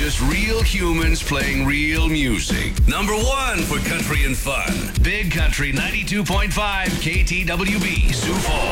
Just real humans playing real music. Number one for country and fun. Big Country 92.5 KTWB, Sioux Falls.